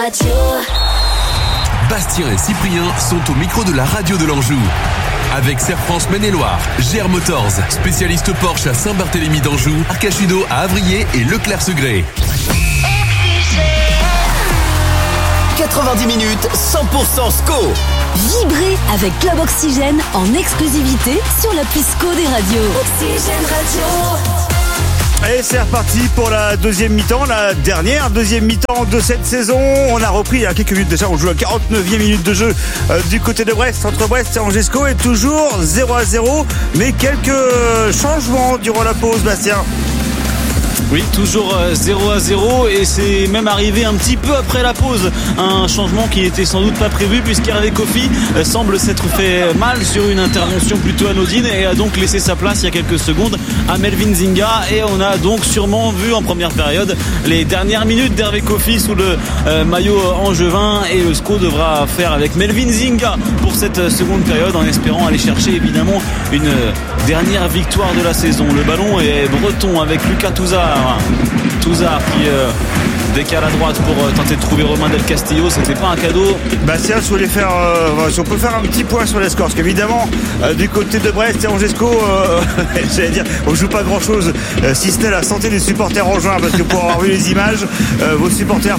Radio. Bastien et Cyprien sont au micro de la radio de l'Anjou. Avec Serre France Maine-et-Loire, GR Motors, spécialiste Porsche à Saint-Barthélemy d'Anjou, Arcachido à Avrier et Leclerc-Segré. 90 minutes, 100% SCO. Vibrez avec Club Oxygène en exclusivité sur l'appli SCO des radios. Oxygène Radio. Allez, c'est reparti pour la deuxième mi-temps, la dernière deuxième mi-temps de cette saison. On a repris il y a quelques minutes déjà, on joue à 49e minute de jeu du côté de Brest, entre Brest et Angesco, et toujours 0-0, mais quelques changements durant la pause, Bastien. Oui, toujours 0-0 et c'est même arrivé un petit peu après la pause. Un changement qui n'était sans doute pas prévu puisqu'Hervé Kofi semble s'être fait mal sur une intervention plutôt anodine et a donc laissé sa place il y a quelques secondes à Melvin Zinga. Et on a donc sûrement vu en première période les dernières minutes d'Hervé Kofi sous le maillot angevin, et le SCO devra faire avec Melvin Zinga pour cette seconde période en espérant aller chercher évidemment une dernière victoire de la saison. Le ballon est breton avec Lucas Touzard qui décale à droite pour tenter de trouver Romain Del Castillo. C'était pas un cadeau. Bastien, si on peut faire un petit point sur les scores, parce qu'évidemment du côté de Brest et Angesco, j'allais dire, on joue pas grand chose si ce n'est la santé des supporters angevins, parce que pour avoir vu les images, nos supporters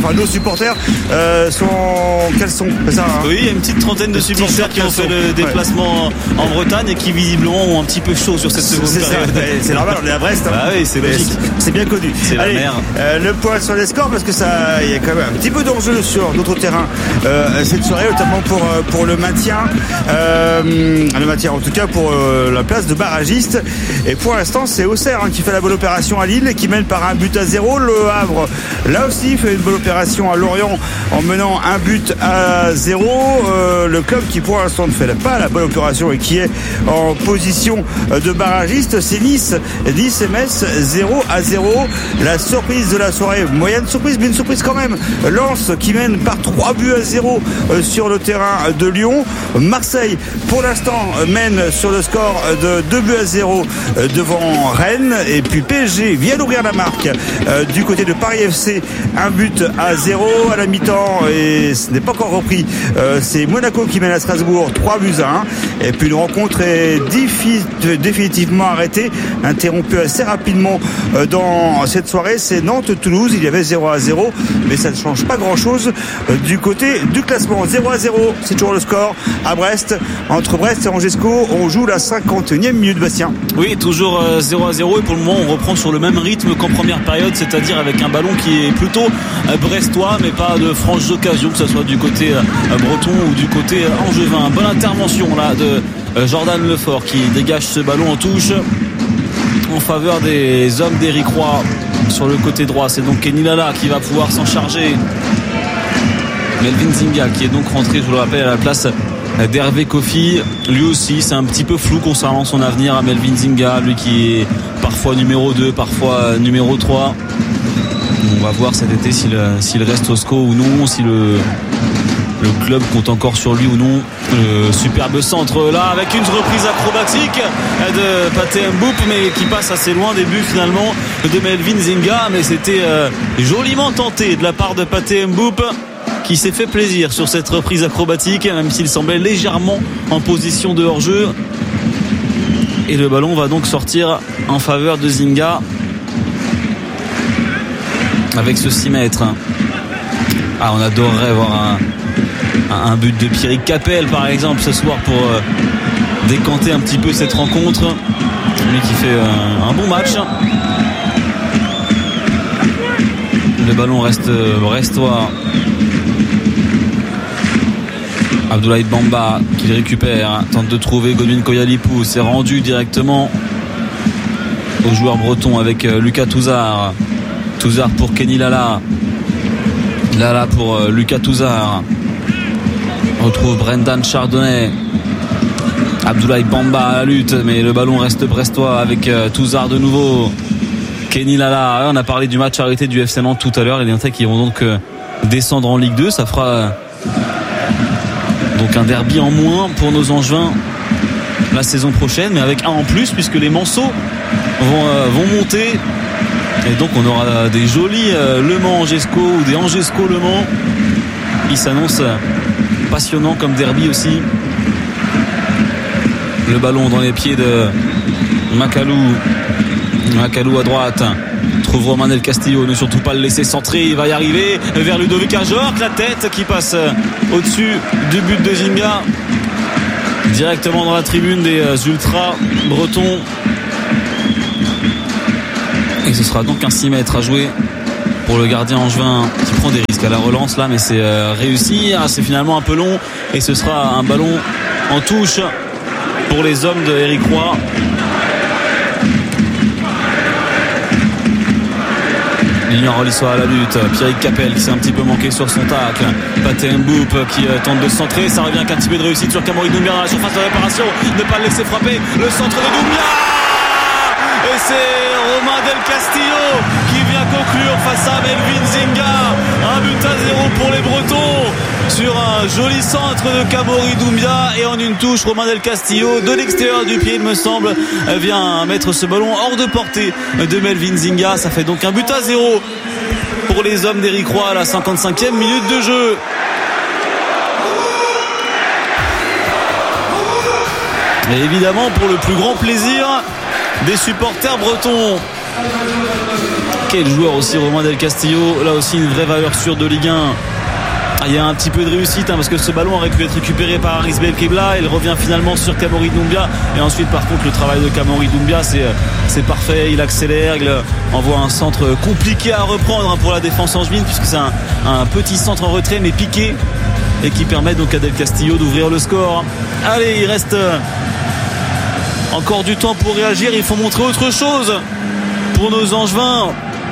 quels sont, c'est ça, hein? Oui, il y a une petite trentaine de supporters qui ont fait le déplacement en Bretagne et qui visiblement ont un petit peu chaud sur cette seconde période. C'est normal, on est à Brest, hein. Bah oui, c'est logique. C'est bien connu. C'est la mer. Le point sur les scores, parce que il y a quand même un petit peu d'enjeu sur d'autres terrains cette soirée, notamment pour le maintien, en tout cas pour la place de barragiste. Et pour l'instant, c'est Auxerre qui fait la bonne opération à Lille et qui mène par 1-0. Le Havre, là aussi, fait une bonne opération à Lorient en menant 1-0. Le club qui pour l'instant ne fait pas la bonne opération et qui est en position de barragiste, c'est Nice et Metz, 0-0. La surprise de la soirée, moyenne surprise, mais une surprise quand même. Lens qui mène par 3-0 sur le terrain de Lyon. Marseille, pour l'instant, mène sur le score de 2-0 devant Rennes. Et puis PSG vient d'ouvrir la marque du côté de Paris FC, 1-0 à la mi-temps, et ce n'est pas encore repris. C'est Monaco qui mène à Strasbourg, 3-1. Et puis une rencontre est définitivement arrêtée, interrompue assez rapidement dans cette soirée. C'est Nantes-Toulouse, il y avait 0-0, mais ça ne change pas grand-chose du côté du classement. 0-0, c'est toujours le score à Brest. Entre Brest et Angesco, on joue la 51e minute, Bastien. Oui, toujours 0-0, et pour le moment on reprend sur le même rythme qu'en première période, c'est-à-dire avec un ballon qui est plutôt brestois, mais pas de franches occasions, que ce soit du côté breton ou du côté angevin. Bonne intervention là de Jordan Lefort qui dégage ce ballon en touche en faveur des hommes d'Éric Roy sur le côté droit. C'est donc Kenny Lala qui va pouvoir s'en charger. Melvin Zinga qui est donc rentré, je vous le rappelle, à la place d'Hervé Kofi. Lui aussi, c'est un petit peu flou concernant son avenir à Melvin Zinga, lui qui est parfois numéro 2, parfois numéro 3. On va voir cet été s'il reste au SCO ou non, si le club compte encore sur lui ou non. Superbe centre là avec une reprise acrobatique de Pathé Mboup, mais qui passe assez loin des buts finalement de Melvin Zinga. Mais c'était joliment tenté de la part de Pathé Mboup, qui s'est fait plaisir sur cette reprise acrobatique, même s'il semblait légèrement en position de hors-jeu. Et le ballon va donc sortir en faveur de Zinga avec ce 6 mètres. On adorerait voir un but de Pierrick Capel par exemple ce soir pour décanter un petit peu cette rencontre. Lui qui fait un bon match. Le ballon reste brestois. Abdoulaye Bamba qui le récupère, tente de trouver Godwin Koyalipou, c'est rendu directement au joueur breton avec Lucas Touzard. Touzard pour Kenny Lala. Lala pour Lucas Touzard. On retrouve Brendan Chardonnay. Abdoulaye Bamba à la lutte, mais le ballon reste brestois avec Touzard de nouveau. Kenny Lala. On a parlé du match arrêté du FC Nantes tout à l'heure. Les Nantais qui vont donc descendre en Ligue 2. Ça fera donc un derby en moins pour nos Angevins la saison prochaine, mais avec un en plus puisque les Manceaux vont monter. Et donc on aura des jolis Le Mans Angesco ou des Angesco Le Mans qui s'annonce passionnant comme derby aussi. Le ballon dans les pieds de Macalou à droite, trouve Romain Del Castillo, ne surtout pas le laisser centrer, il va y arriver vers Ludovic Ajorc, la tête qui passe au-dessus du but de Zinga, directement dans la tribune des ultras bretons, et ce sera donc un 6 mètres à jouer pour le gardien angevin qui prend des risques à la relance là, mais c'est réussi. C'est finalement un peu long et ce sera un ballon en touche pour les hommes de Eric Roy. Lilian Rolissois à la lutte, Pierrick Capel qui s'est un petit peu manqué sur son tacle, Pathé Mboup qui tente de se centrer, ça revient qu'un petit peu de réussite sur Kamori Doumbia dans la surface de réparation, ne pas le laisser frapper, le centre de Doumbia, et c'est Romain Del Castillo qui vient conclure face à Melvin Zinga. 1-0 pour les Bretons sur un joli centre de Kamori Doumbia, et en une touche Romain Del Castillo de l'extérieur du pied il me semble vient mettre ce ballon hors de portée de Melvin Zinga. Ça fait donc 1-0 pour les hommes d'Eric Roy à la 55e minute de jeu. Et évidemment pour le plus grand plaisir des supporters bretons. Quel joueur aussi Romain Del Castillo, là aussi une vraie valeur sûre de Ligue 1. Il y a un petit peu de réussite parce que ce ballon aurait pu être récupéré par Aris Belkebla, il revient finalement sur Kamori Doumbia, et ensuite par contre le travail de Kamori Doumbia c'est parfait, il accélère, il envoie un centre compliqué à reprendre pour la défense angevine, puisque c'est un petit centre en retrait mais piqué, et qui permet donc à Del Castillo d'ouvrir le score. Allez, il reste encore du temps pour réagir, il faut montrer autre chose pour nos Angevins.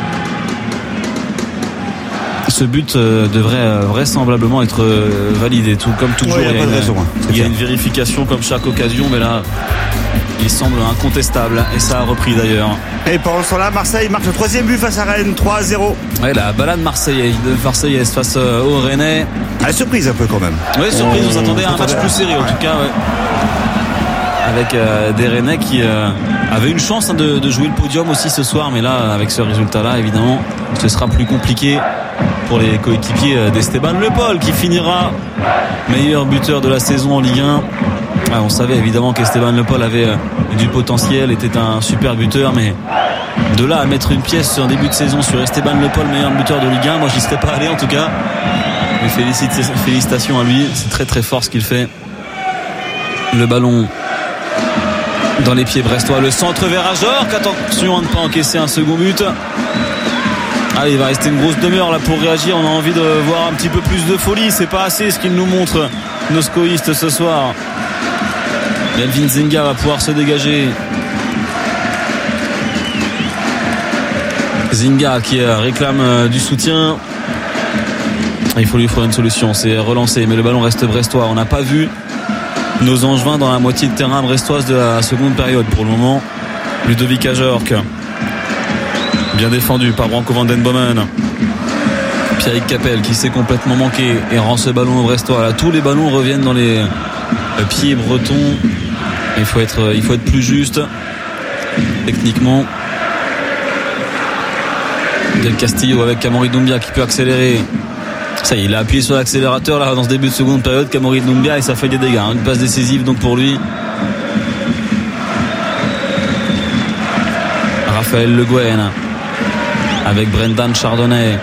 Ce but devrait vraisemblablement être validé, tout comme toujours. Il y a une vérification comme chaque occasion, mais là il semble incontestable, et ça a repris d'ailleurs. Et pendant ce temps-là, Marseille marque le 3e but face à Rennes, 3-0. Ouais, la balade marseillaise face au Rennais. Surprise un peu quand même. Oui, surprise, on s'attendait à un match plus serré en tout cas. Ouais. Avec des Rennais qui avaient une chance de jouer le podium aussi ce soir, mais là avec ce résultat là évidemment ce sera plus compliqué pour les coéquipiers d'Esteban Le Pol, qui finira meilleur buteur de la saison en Ligue 1. On savait évidemment qu'Esteban Le Pol avait du potentiel, était un super buteur, mais de là à mettre une pièce en début de saison sur Esteban Le Pol meilleur buteur de Ligue 1, moi j'y serais pas allé en tout cas. Mais félicitations à lui, c'est très très fort ce qu'il fait. Le ballon dans les pieds brestois, le centre vers Ajorc, attention à ne pas encaisser un second but. Allez, il va rester une grosse demi-heure là pour réagir, on a envie de voir un petit peu plus de folie, c'est pas assez ce qu'il nous montre nos scoïstes ce soir. Melvin Zinga va pouvoir se dégager. Zinga qui réclame du soutien, il faut lui faire une solution, c'est relancer, mais le ballon reste brestois. On n'a pas vu nos Angevins dans la moitié de terrain brestoise de la seconde période pour le moment. Ludovic Ajorc, bien défendu par Branko van den Bomen. Pierrick Capel qui s'est complètement manqué et rend ce ballon au brestois. Là, tous les ballons reviennent dans les pieds bretons. Il faut être plus juste techniquement. Del Castillo avec Kamori Doumbia qui peut accélérer. Ça y est, il a appuyé sur l'accélérateur là dans ce début de seconde période, Kamori Doumbia, et ça fait des dégâts. Une passe décisive donc pour lui. Raphaël Le Guen avec Brendan Chardonnay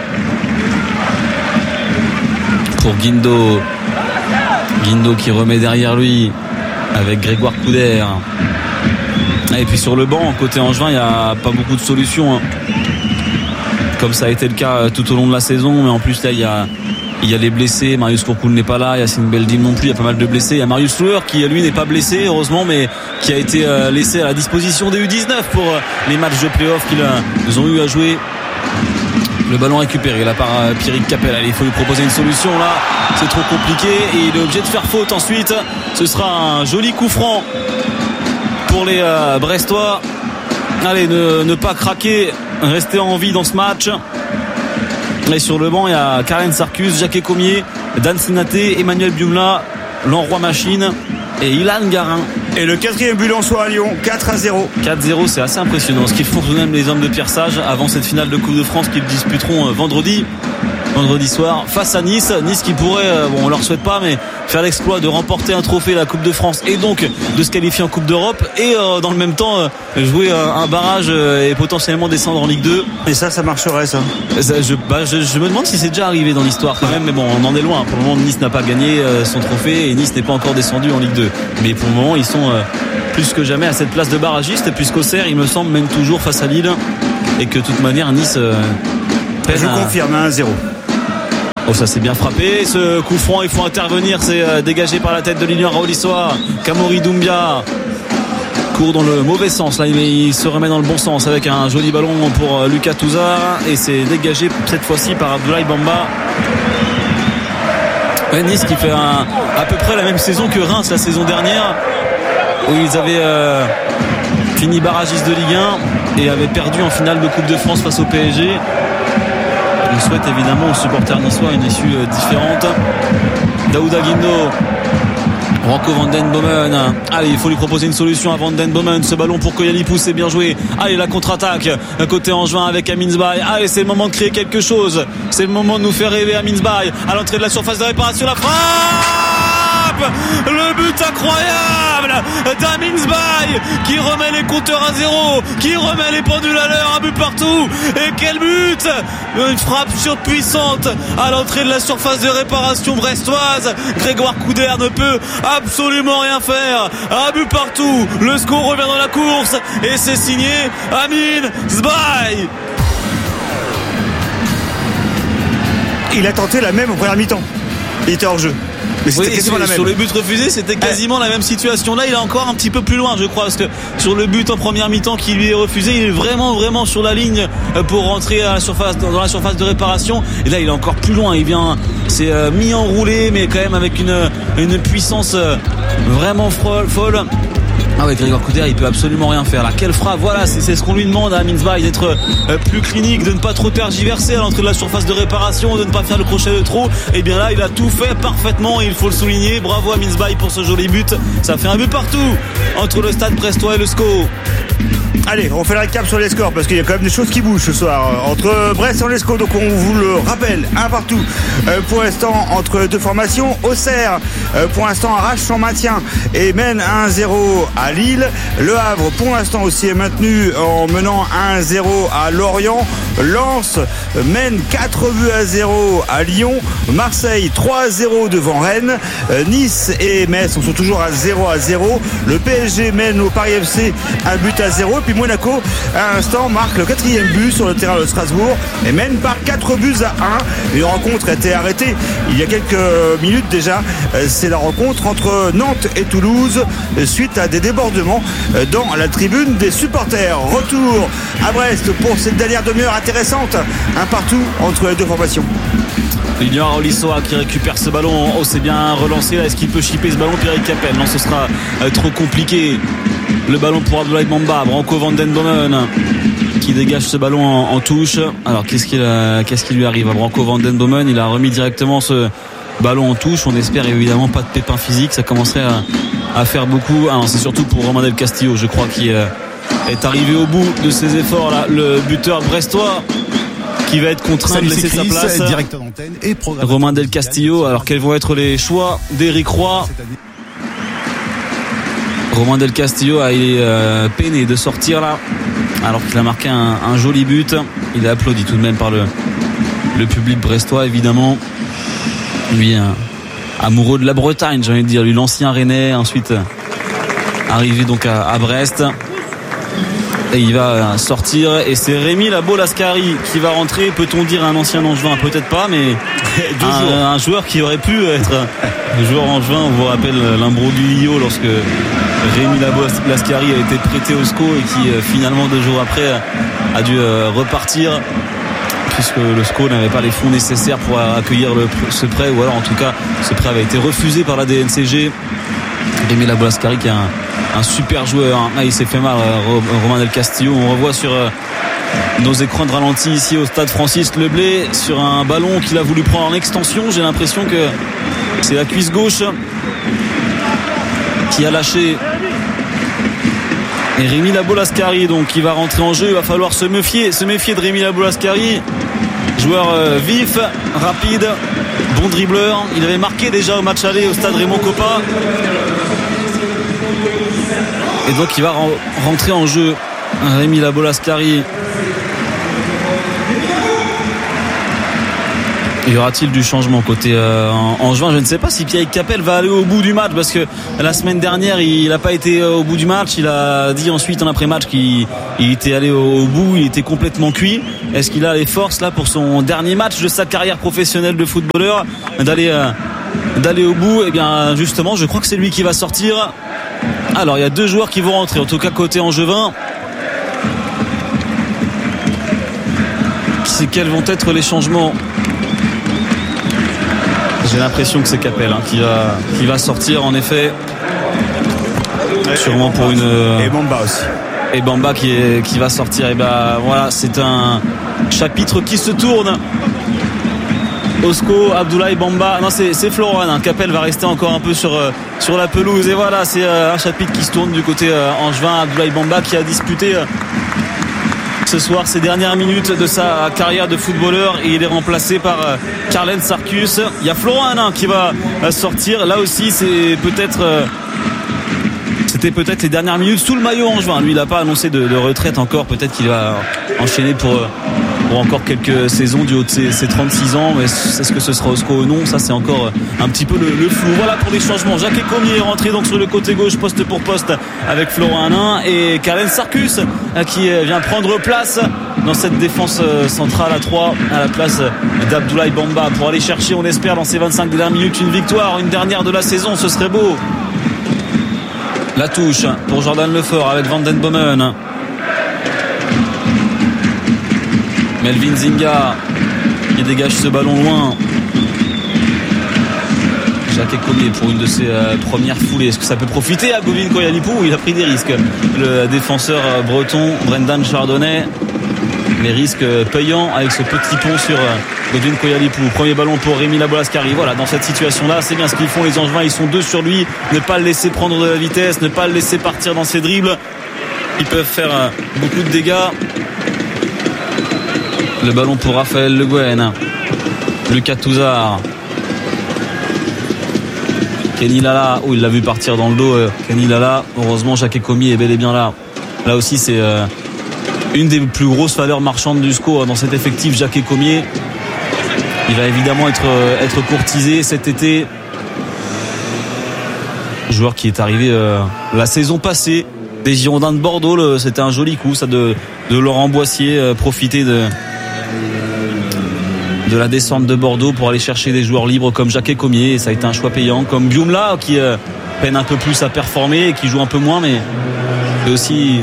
pour Guindo qui remet derrière lui avec Grégoire Couder. Et puis sur le banc côté angevin, il n'y a pas beaucoup de solutions comme ça a été le cas tout au long de la saison, mais en plus là il y a les blessés. Marius Kourkoul n'est pas là, Yacine Beldim non plus, il y a pas mal de blessés. Il y a Marius Louer qui lui n'est pas blessé heureusement, mais qui a été laissé à la disposition des U19 pour les matchs de play-off qu'ils ont eu à jouer. Le ballon récupéré là par Pierrick Capel. Allez, il faut lui proposer une solution là, c'est trop compliqué et il est obligé de faire faute ensuite. Ce sera un joli coup franc pour les Brestois. Allez, ne pas craquer, rester en vie dans ce match. Et sur le banc, il y a Karen Sarkus, Jacques Comier, Dan Sinaté, Emmanuel Biumla, Lanroy Machine et Ilan Garin. Et le 4e but lensois à Lyon, 4-0. 4-0, c'est assez impressionnant. Ce qu'ils font tout de même les hommes de Pierre Sage avant cette finale de Coupe de France qu'ils disputeront vendredi vendredi soir face à Nice qui pourrait, bon on leur souhaite pas, mais faire l'exploit de remporter un trophée, la Coupe de France, et donc de se qualifier en Coupe d'Europe, et dans le même temps jouer un barrage et potentiellement descendre en Ligue 2. Et ça marcherait ça. Je me demande si c'est déjà arrivé dans l'histoire quand même, mais bon, on en est loin. Pour le moment, Nice n'a pas gagné son trophée et Nice n'est pas encore descendu en Ligue 2. Mais pour le moment, ils sont plus que jamais à cette place de barragiste, puisqu'Auxerre, il me semble, mène toujours face à Lille, et que de toute manière, Nice peine. Je confirme 1-0. Oh, ça c'est bien frappé. Ce coup franc, il faut intervenir. C'est dégagé par la tête de l'Union Raolissois. Kamori Doumbia court dans le mauvais sens là, mais il se remet dans le bon sens avec un joli ballon pour Lucas Touza, et c'est dégagé cette fois-ci par Abdoulaye Bamba. Nice qui fait à peu près la même saison que Reims la saison dernière, où ils avaient fini barragiste de Ligue 1 et avaient perdu en finale de Coupe de France face au PSG. On souhaite évidemment aux supporters niçois une issue différente. Daouda Guindo, Branco Van Den Bomen. Allez, il faut lui proposer une solution à Van Den Bomen. Ce ballon pour Koyalipou, c'est bien joué. Allez, la contre-attaque côté Angevin avec Amin Zbaï. Allez, c'est le moment de créer quelque chose. C'est le moment de nous faire rêver. Amin Zbaï à l'entrée de la surface de réparation, la frappe, le but incroyable d'Amin Zbaï qui remet les compteurs à zéro, qui remet les pendules à l'heure, un but partout. Et quel but! Une frappe surpuissante à l'entrée de la surface de réparation brestoise. Grégoire Couder ne peut absolument rien faire. Un but partout, le score revient dans la course et c'est signé Amin Zbaï. Il a tenté la même en première mi-temps. Il était hors jeu. Mais c'était quasiment la même. Sur le but refusé, c'était quasiment la même situation. Là, il est encore un petit peu plus loin, je crois, parce que sur le but en première mi-temps qui lui est refusé, il est vraiment sur la ligne pour rentrer à la surface, dans la surface de réparation. Et là, il est encore plus loin. Il vient, c'est mi-enroulé, mais quand même avec une puissance vraiment folle. Ah ouais, Grégoire Couder, il peut absolument rien faire là. Quelle frappe, voilà, c'est ce qu'on lui demande à Amin Zbaï, d'être plus clinique, de ne pas trop tergiverser à l'entrée de la surface de réparation, de ne pas faire le crochet de trop. Et bien là, il a tout fait parfaitement, et il faut le souligner. Bravo Amin Zbaï pour ce joli but. Ça fait un but partout entre le Stade Brestois et le SCO. Allez, on fait la récap sur les scores parce qu'il y a quand même des choses qui bougent ce soir entre Brest et l'Escaut. Donc on vous le rappelle, un partout pour l'instant entre deux formations. Auxerre pour l'instant arrache son maintien et mène 1-0 à Lille. Le Havre pour l'instant aussi est maintenu en menant 1-0 à Lorient. Lens mène 4-0 à Lyon. Marseille 3-0 devant Rennes. Nice et Metz sont toujours à 0-0. Le PSG mène au Paris FC 1-0. Puis Monaco à l'instant marque le 4e but sur le terrain de Strasbourg et mène par 4-1. Une rencontre a été arrêtée il y a quelques minutes déjà. C'est la rencontre entre Nantes et Toulouse suite à des débordements dans la tribune des supporters. Retour à Brest pour cette dernière demi-heure intéressante. Un partout entre les deux formations. L'Union Raolissois qui récupère ce ballon. Oh, c'est bien relancé là. Est-ce qu'il peut chipper ce ballon, Pierrick Capel? Non, ce sera trop compliqué. Le ballon pour Abdoulaye Bamba. Branco Van Den Bomen qui dégage ce ballon en touche. Alors qu'est-ce qui lui arrive à Branco Van Den Bomen? Il a remis directement ce ballon en touche. On espère évidemment pas de pépin physique. Ça commencerait à faire beaucoup. Alors c'est surtout pour Romain Del Castillo, je crois, qui est arrivé au bout de ses efforts là. Le buteur brestois qui va être contraint de laisser sa place. Directeur d'antenne et Romain Del Castillo. Alors quels vont être les choix d'Éric Roy? Romain Del Castillo il est peiné de sortir là, alors qu'il a marqué un joli but. Il est applaudi tout de même par le public brestois, évidemment. Lui, amoureux de la Bretagne, j'ai envie de dire. Lui, l'ancien Rennais, ensuite arrivé donc à Brest. Et il va sortir, et c'est Rémi Labo-Lascari qui va rentrer. Peut-on dire un ancien Angevin? Peut-être pas, mais un joueur qui aurait pu être joueur Angevin. On vous rappelle l'imbroglio lorsque Rémi Labo-Lascari a été prêté au SCO et qui finalement 2 jours après a dû repartir, puisque le SCO n'avait pas les fonds nécessaires pour accueillir ce prêt, ou alors en tout cas ce prêt avait été refusé par la DNCG. Rémi Labo-Lascari qui est un super joueur. Il s'est fait mal, Romain Del Castillo. On revoit sur nos écrans de ralenti ici au stade Francis Leblay sur un ballon qu'il a voulu prendre en extension. J'ai l'impression que c'est la cuisse gauche qui a lâché. Et Rémi Labo-Lascari donc qui va rentrer en jeu. Il va falloir se méfier de Rémi Labo-Lascari Joueur vif, rapide, bon dribbleur. Il avait marqué déjà au match aller au stade Raymond Kopa. Et donc il va rentrer en jeu Rémi Labolascari. Y aura-t-il du changement côté Angevin? Je ne sais pas si Pierrick Capel va aller au bout du match, parce que la semaine dernière il n'a pas été au bout du match. Il a dit ensuite en après-match qu'il était allé au bout, il était complètement cuit. Est-ce qu'il a les forces là pour son dernier match de sa carrière professionnelle de footballeur d'aller au bout? Eh bien justement, je crois que c'est lui qui va sortir. Alors il y a deux joueurs qui vont rentrer, en tout cas côté Angevin. Quels vont être les changements? J'ai l'impression que c'est Capel qui va sortir en effet. Sûrement pour une. Et Bamba aussi. Et Bamba qui va sortir. Et ben voilà, c'est un chapitre qui se tourne. Osco, Abdoulaye Bamba. Non, c'est Florent. Capel va rester encore un peu sur la pelouse. Et voilà, c'est un chapitre qui se tourne du côté Angevin. Abdoulaye Bamba qui a disputé ce soir ses dernières minutes de sa carrière de footballeur, et il est remplacé par Carlen Sarkus. Il y a Florent Hanin qui va sortir. Là aussi c'était peut-être les dernières minutes sous le maillot angevin. Lui il n'a pas annoncé de retraite encore. Peut-être qu'il va enchaîner pour encore quelques saisons du haut de ses 36 ans, mais est-ce que ce sera Osco ou non? Ça c'est encore un petit peu le flou. Voilà pour les changements. Jacques Ecomier est rentré donc sur le côté gauche poste pour poste avec Florent Hanin, et Carlen Sarkus qui vient prendre place dans cette défense centrale à 3 à la place d'Abdoulaye Bamba pour aller chercher, on espère, dans ces 25 dernières minutes une victoire, une dernière de la saison. Ce serait beau. La touche pour Jordan Lefort avec Van den Bomen. Melvin Zinga qui dégage ce ballon loin. Jacques Ecomier pour une de ses premières foulées. Est-ce que ça peut profiter à Govin Koyalipou? Il a pris des risques. Le défenseur breton Brendan Chardonnay. Les risques payants avec ce petit pont sur Godwin Koyalipou. Premier ballon pour Rémi Labolascari. Voilà, dans cette situation-là, c'est bien ce qu'ils font les Angevins. Ils sont deux sur lui. Ne pas le laisser prendre de la vitesse, ne pas le laisser partir dans ses dribbles. Ils peuvent faire beaucoup de dégâts. Le ballon pour Raphaël Le Guen. Lucas Touzard. Kenny Lala. Oh, il l'a vu partir dans le dos. Kenny Lala. Heureusement, Jacques Ecomier est bel et bien là. Là aussi, c'est une des plus grosses valeurs marchandes du SCO dans cet effectif. Jacques Ecomier. Il va évidemment être courtisé cet été. Joueur qui est arrivé la saison passée des Girondins de Bordeaux. C'était un joli coup, ça, de Laurent Boissier, profiter de la descente de Bordeaux pour aller chercher des joueurs libres comme Jacques Ecomier. Et ça a été un choix payant, comme Bioumla qui peine un peu plus à performer et qui joue un peu moins, mais c'est aussi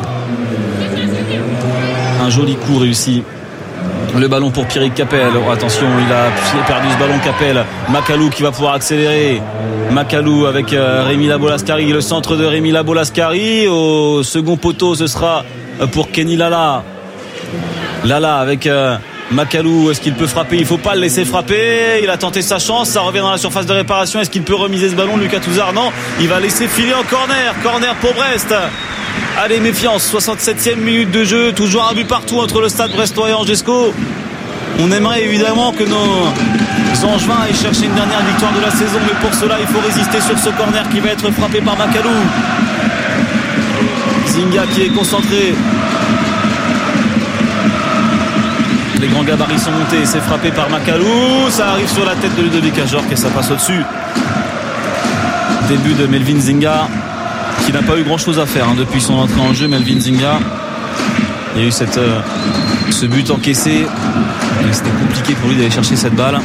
un joli coup réussi. Le ballon pour Pierrick Capel. Oh, attention, il a perdu ce ballon. Capel. Macalou qui va pouvoir accélérer. Macalou avec Rémi Labolascari. Le centre de Rémi Labolascari. Au second poteau, ce sera pour Kenny Lala. Lala avec Macalou. Est-ce qu'il peut frapper? Il ne faut pas le laisser frapper. Il a tenté sa chance. Ça revient dans la surface de réparation. Est-ce qu'il peut remiser ce ballon? Lucas Touzard, non. Il va laisser filer en corner. Corner pour Brest. Allez, méfiance, 67e minute de jeu, toujours un but partout entre le Stade Brestois et Angesco. On aimerait évidemment que nos Angevins aillent chercher une dernière victoire de la saison, mais pour cela il faut résister sur ce corner qui va être frappé par Macalou. Zinga qui est concentré. Les grands gabarits sont montés, c'est frappé par Macalou. Ça arrive sur la tête de Ludovic Ajorc et ça passe au-dessus. Début de Melvin Zinga, qui n'a pas eu grand chose à faire depuis son entrée en jeu. Melvin Zinga, il y a eu ce but encaissé et c'était compliqué pour lui d'aller chercher cette balle.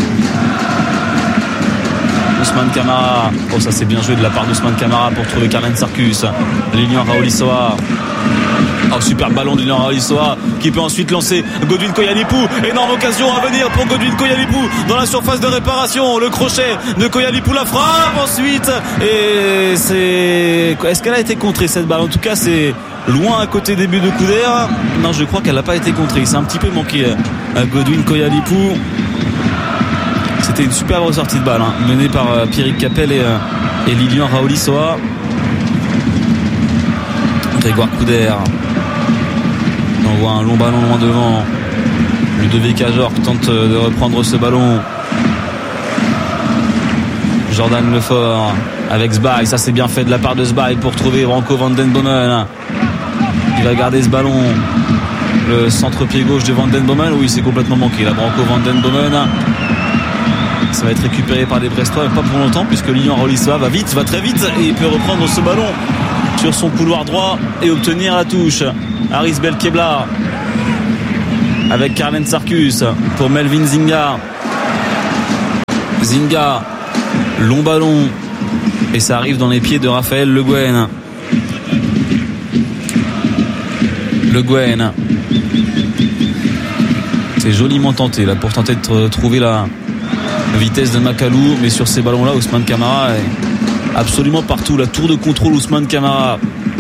Ousmane Camara, oh ça c'est bien joué de la part d'Ousmane Camara pour trouver Carlen Sarkus. Lilian Raolissoa. Oh, super ballon de Lilian Raolissoa qui peut ensuite lancer Godwin Koyalipou. Énorme occasion à venir pour Godwin Koyalipou dans la surface de réparation. Le crochet de Koyalipou, la frappe ensuite. Et est-ce qu'elle a été contrée cette balle? En tout cas, c'est loin à côté des buts de Couder. Non, je crois qu'elle n'a pas été contrée. C'est un petit peu manqué à Godwin Koyalipou. C'était une superbe sortie de balle menée par Pierrick Capel et Lilian Raolissoa. Grégoire Couder. On voit un long ballon loin devant. Ludovic Ajorc tente de reprendre ce ballon. Jordan Lefort avec Sbaï, ça c'est bien fait de la part de Sbaï pour trouver Branco van den Bomen. Il va garder ce ballon. Le centre-pied gauche de Van den Bomen, oui, c'est complètement manqué. La Branco van den Bomen. Ça va être récupéré par les Brestois, mais pas pour longtemps, puisque Lilian Rolissa va vite, va très vite, et il peut reprendre ce ballon sur son couloir droit et obtenir la touche. Aris Belkebla avec Carlen Sarkus pour Melvin Zinga. Zinga, long ballon, et ça arrive dans les pieds de Raphaël Le Guen. Le Guen, c'est joliment tenté là pour tenter de trouver la vitesse de Macalou, mais sur ces ballons là Ousmane Camara est absolument partout. La tour de contrôle Ousmane Camara.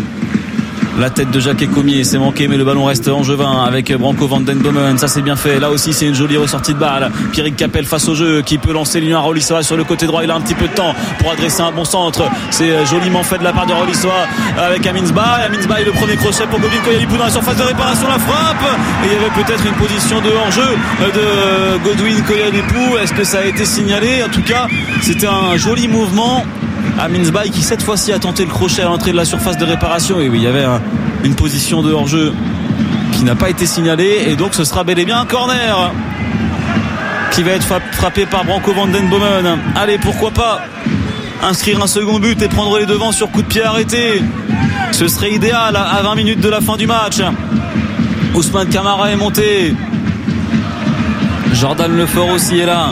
La tête de Jacques Ecomier, c'est manqué, mais le ballon reste angevin avec Branco van den Bomen. Ça c'est bien fait. Là aussi c'est une jolie ressortie de balle. Pierrick Capel face au jeu, qui peut lancer Lilian Rolissa sur le côté droit. Il a un petit peu de temps pour adresser un bon centre. C'est joliment fait de la part de Rolissa avec Amin Sbaï. Amin Sbaï, le premier crochet pour Godwin Koyalipou dans la surface de réparation. La frappe, et il y avait peut-être une position de hors-jeu de Godwin Koyalipou. Est-ce que ça a été signalé? En tout cas, c'était un joli mouvement. Amin Sbaï qui cette fois-ci a tenté le crochet à l'entrée de la surface de réparation, et oui, il y avait une position de hors-jeu qui n'a pas été signalée, et donc ce sera bel et bien un corner qui va être frappé par Branco van den Bomen. Allez, pourquoi pas inscrire un second but et prendre les devants sur coup de pied arrêté, ce serait idéal à 20 minutes de la fin du match. Ousmane Camara est monté, Jordan Lefort aussi est là,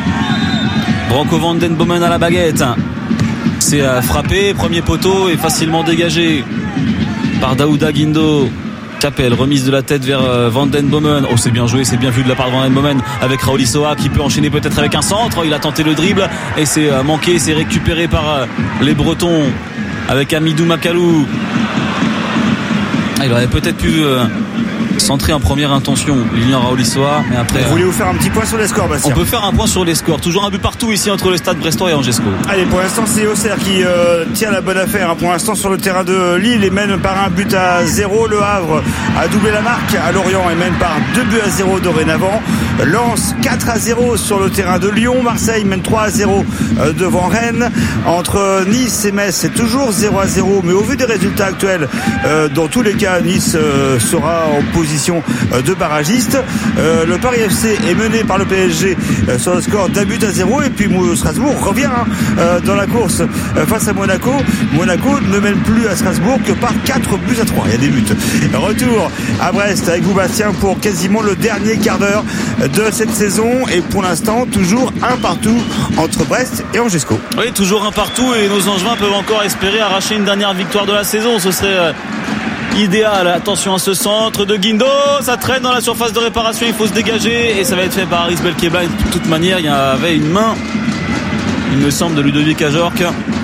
Branco van den Bomen à la baguette. C'est frappé, premier poteau et facilement dégagé par Daouda Guindo. Capel, remise de la tête vers Van den Bomen. Oh, c'est bien joué, c'est bien vu de la part de Van den Bomen avec Raoul Issoa qui peut enchaîner peut-être avec un centre. Il a tenté le dribble et c'est manqué, c'est récupéré par les Bretons avec Amidou Macalou. Il aurait peut-être pu centré en première intention, Lilian Raoul-Issoa, mais après. Voulez-vous faire un petit point sur les scores, Bastien? On peut faire un point sur les scores. Toujours un but partout ici entre le Stade Brestois et Angesco. Allez, pour l'instant, c'est Auxerre qui tient la bonne affaire. Pour l'instant, sur le terrain de Lille, et mène par un but à 0. Le Havre a doublé la marque à Lorient et mène par 2-0 dorénavant. Lens 4-0 sur le terrain de Lyon. Marseille mène 3-0 devant Rennes. Entre Nice et Metz, c'est toujours 0-0, mais au vu des résultats actuels, dans tous les cas, Nice sera en position de barragiste. Le Paris FC est mené par le PSG sur le score d'1-0, et puis Strasbourg revient dans la course face à Monaco. Monaco ne mène plus à Strasbourg que par 4-3. Il y a des buts. Retour à Brest avec vous, Bastien, pour quasiment le dernier quart d'heure de cette saison, et pour l'instant toujours un partout entre Brest et Angesco. Oui, toujours un partout, et nos Angevins peuvent encore espérer arracher une dernière victoire de la saison. Ce serait idéal. Attention à ce centre de Guindo, ça traîne dans la surface de réparation, il faut se dégager, et ça va être fait par Aris Belkebla. De toute manière, il y avait une main, il me semble, de Ludovic Ajorc.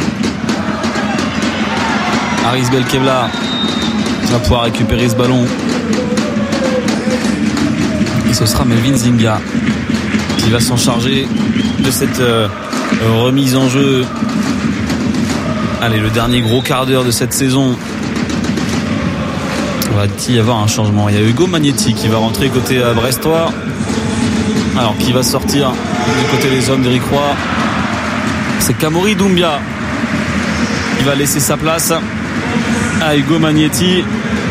Aris Belkebla va pouvoir récupérer ce ballon, et ce sera Melvin Zinga qui va s'en charger de cette remise en jeu. Allez, le dernier gros quart d'heure de cette saison. Va-t-il y avoir un changement? Il y a Hugo Magnetti qui va rentrer côté brestois, alors qui va sortir du côté des hommes d'Éric Roy. C'est Kamori Doumbia qui va laisser sa place à Hugo Magnetti.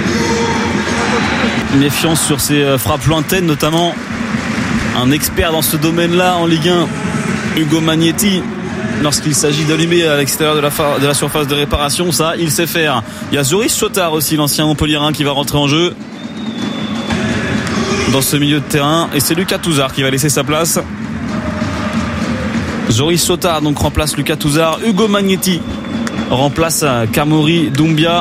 Méfiance sur ses frappes lointaines, notamment un expert dans ce domaine-là en Ligue 1, Hugo Magnetti. Lorsqu'il s'agit d'allumer à l'extérieur de la surface de réparation, ça, il sait faire. Il y a Joris Chotard aussi, l'ancien Montpellierin, qui va rentrer en jeu dans ce milieu de terrain. Et c'est Lucas Touzard qui va laisser sa place. Joris Chotard donc remplace Lucas Touzard. Hugo Magnetti remplace Kamori Doumbia.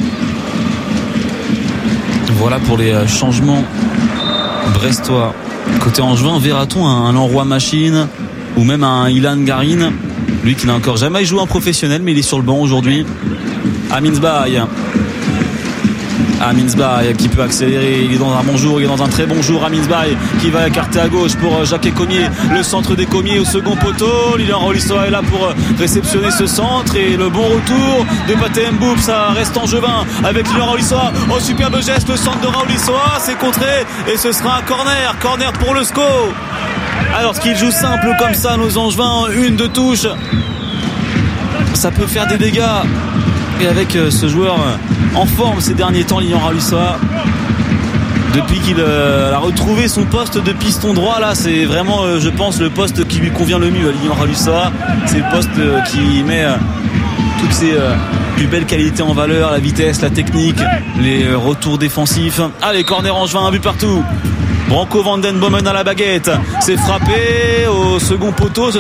Voilà pour les changements brestois. Côté angevin, verra-t-on un Leroy Machine ou même un Ilan Garin, lui qui n'a encore jamais joué en professionnel, mais il est sur le banc aujourd'hui. Amin Sbaï Aminsbaye qui peut accélérer, il est dans un bon jour, il est dans un très bon jour. Aminsbaye qui va écarter à gauche pour Jacques Comier, le centre des Comiers au second poteau. Lilian Raolissoa est là pour réceptionner ce centre et le bon retour de Pathé Mboup, ça reste angevin avec Lilian Raolissoa. Oh, superbe geste, le centre de Raolissoa, c'est contré et ce sera un corner pour le SCO. Alors ce qu'il joue simple comme ça, nos angevins, une de touche, ça peut faire des dégâts. Et avec ce joueur en forme ces derniers temps, Lilian Raolissoa, depuis qu'il a retrouvé son poste de piston droit, là c'est vraiment je pense le poste qui lui convient le mieux à Lilian Raolissoa. C'est le poste qui met toutes ses plus belles qualités en valeur, la vitesse, la technique, les retours défensifs. Allez, corner angevin, un but partout. Branco Vandenbomen à la baguette, c'est frappé au second poteau.